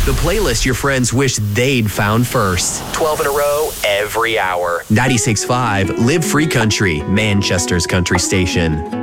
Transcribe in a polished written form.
The playlist your friends wish they'd found first. 12 in a row, every hour. 96.5 Live Free Country, Manchester's country station.